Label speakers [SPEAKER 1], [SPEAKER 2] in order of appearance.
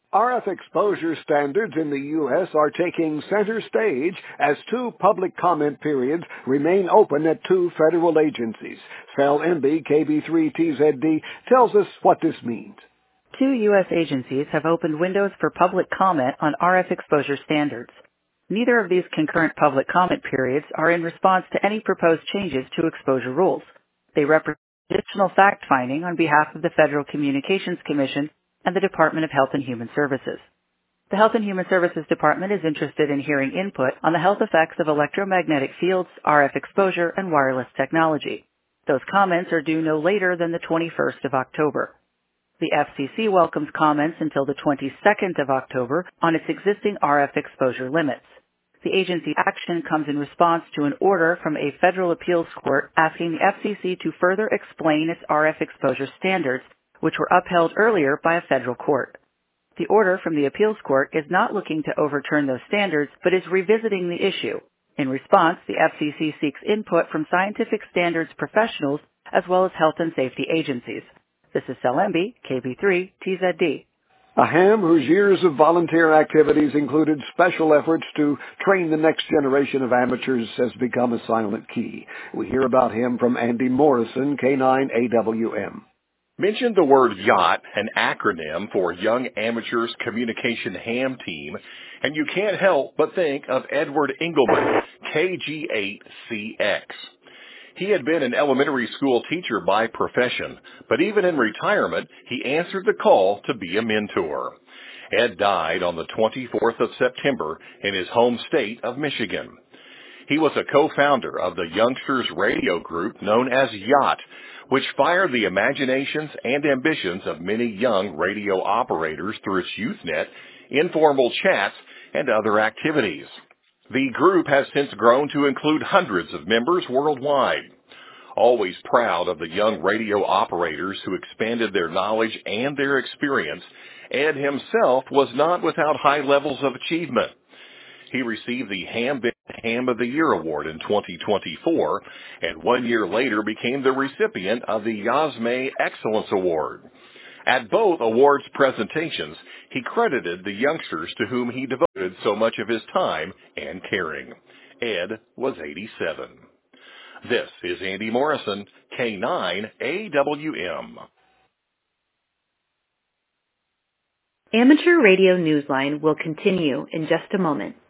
[SPEAKER 1] RF exposure standards in the U.S. are taking center stage as two public comment periods remain open at two federal agencies. Sal Emby, KB3TZD, tells us what this means.
[SPEAKER 2] Two U.S. agencies have opened windows for public comment on RF exposure standards. Neither of these concurrent public comment periods are in response to any proposed changes to exposure rules. They represent additional fact-finding on behalf of the Federal Communications Commission and the Department of Health and Human Services. The Health and Human Services Department is interested in hearing input on the health effects of electromagnetic fields, RF exposure, and wireless technology. Those comments are due no later than the 21st of October. The FCC welcomes comments until the 22nd of October on its existing RF exposure limits. The agency's action comes in response to an order from a federal appeals court asking the FCC to further explain its RF exposure standards, which were upheld earlier by a federal court. The order from the appeals court is not looking to overturn those standards, but is revisiting the issue. In response, the FCC seeks input from scientific standards professionals as well as health and safety agencies. This is Sal Emby, KB3 TZD.
[SPEAKER 1] A ham whose years of volunteer activities included special efforts to train the next generation of amateurs has become a silent key. We hear about him from Andy Morrison, K9AWM.
[SPEAKER 3] Mention the word YACHT, an acronym for Young Amateurs Communication Ham Team, and you can't help but think of Edward Engelman, KG8CX. He had been an elementary school teacher by profession, but even in retirement, he answered the call to be a mentor. Ed died on the 24th of September in his home state of Michigan. He was a co-founder of the Youngsters Radio Group known as YACHT, which fired the imaginations and ambitions of many young radio operators through its YouthNet, informal chats, and other activities. The group has since grown to include hundreds of members worldwide. Always proud of the young radio operators who expanded their knowledge and their experience, Ed himself was not without high levels of achievement. He received the Ham of the Year Award in 2024, and 1 year later became the recipient of the YASME Excellence Award. At both awards presentations, he credited the youngsters to whom he devoted so much of his time and caring. Ed was 87. This is Andy Morrison, K9AWM.
[SPEAKER 4] Amateur Radio Newsline will continue in just a moment.